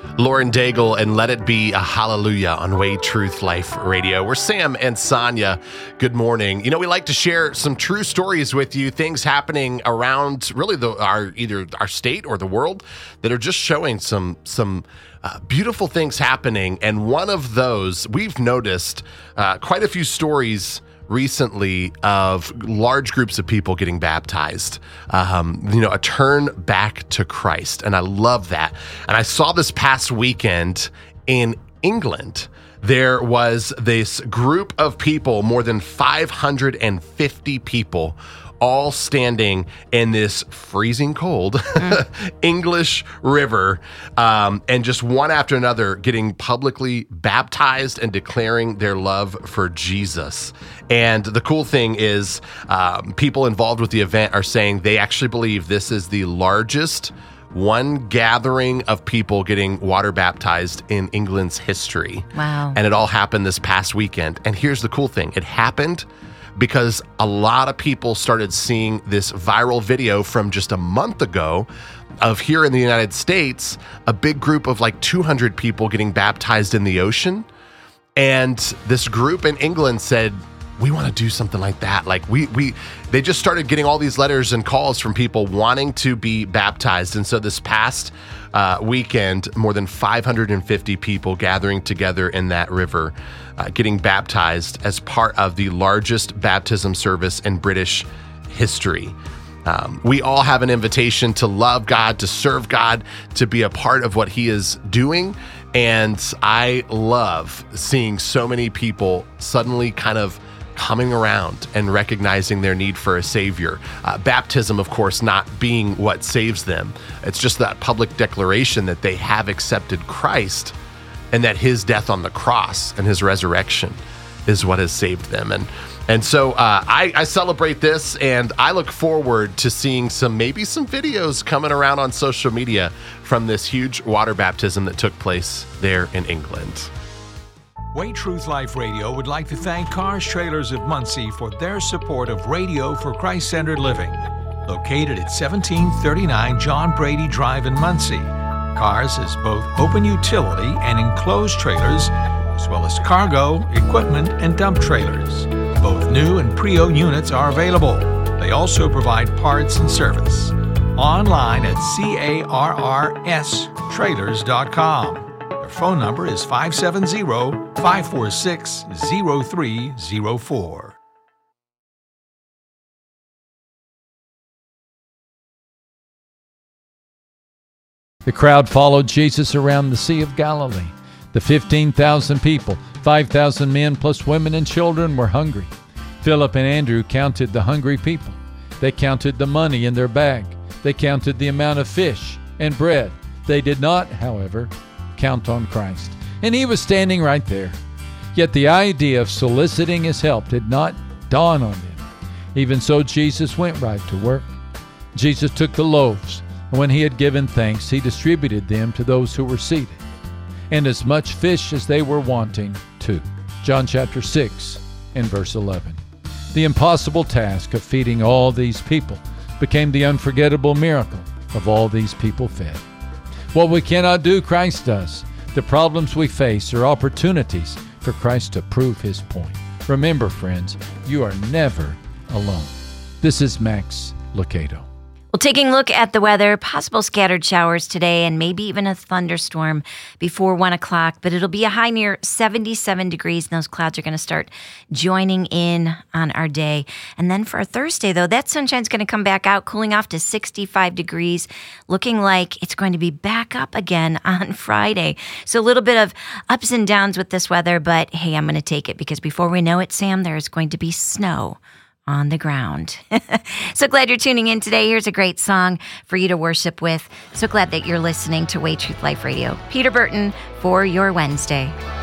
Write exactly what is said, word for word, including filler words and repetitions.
Lauren Daigle and Let It Be a Hallelujah on Way Truth Life Radio. We're Sam and Sonia. Good morning. You know, we like to share some true stories with you, things happening around really the our either our state or the world that are just showing some some uh, beautiful things happening. And one of those, we've noticed uh, quite a few stories recently of large groups of people getting baptized, um, you know, a turn back to Christ. And I love that. And I saw this past weekend in England, there was this group of people, more than five hundred fifty people, all standing in this freezing cold mm. English river, um, and just one after another getting publicly baptized and declaring their love for Jesus. And the cool thing is, um, people involved with the event are saying they actually believe this is the largest one gathering of people getting water baptized in England's history. Wow. And it all happened this past weekend. And here's the cool thing. It happened because a lot of people started seeing this viral video from just a month ago of here in the United States, a big group of like two hundred people getting baptized in the ocean. And this group in England said, we want to do something like that. Like we, we, they just started getting all these letters and calls from people wanting to be baptized. And so this past uh, weekend, more than five hundred fifty people gathering together in that river, uh, getting baptized as part of the largest baptism service in British history. Um, we all have an invitation to love God, to serve God, to be a part of what He is doing. And I love seeing so many people suddenly kind of coming around and recognizing their need for a savior. Uh, baptism, of course, not being what saves them. It's just that public declaration that they have accepted Christ and that His death on the cross and His resurrection is what has saved them. And and so uh, I, I celebrate this, and I look forward to seeing some maybe some videos coming around on social media from this huge water baptism that took place there in England. Way Truth Life Radio would like to thank Cars Trailers of Muncie for their support of Radio for Christ-Centered Living. Located at seventeen thirty-nine John Brady Drive in Muncie, Cars has both open utility and enclosed trailers, as well as cargo, equipment, and dump trailers. Both new and pre-owned units are available. They also provide parts and service. Online at cars trailers dot com. Phone number is five seven zero, five four six, zero three zero four. The crowd followed Jesus around the Sea of Galilee. The fifteen thousand people, five thousand men plus women and children, were hungry. Philip and Andrew counted the hungry people. They counted the money in their bag. They counted the amount of fish and bread. They did not, however, count on Christ. And He was standing right there. Yet the idea of soliciting His help did not dawn on them. Even so, Jesus went right to work. Jesus took the loaves, and when He had given thanks, He distributed them to those who were seated, and as much fish as they were wanting too. John chapter six and verse eleven. The impossible task of feeding all these people became the unforgettable miracle of all these people fed. What we cannot do, Christ does. The problems we face are opportunities for Christ to prove His point. Remember, friends, you are never alone. This is Max Lucado. Well, taking a look at the weather, possible scattered showers today and maybe even a thunderstorm before one o'clock, but it'll be a high near seventy-seven degrees, and those clouds are going to start joining in on our day. And then for our Thursday, though, that sunshine's going to come back out, cooling off to sixty-five degrees, looking like it's going to be back up again on Friday. So a little bit of ups and downs with this weather, but hey, I'm going to take it because before we know it, Sam, there's going to be snow on the ground. So glad you're tuning in today. Here's a great song for you to worship with. So glad that you're listening to Way Truth Life Radio. Peter Burton for your Wednesday.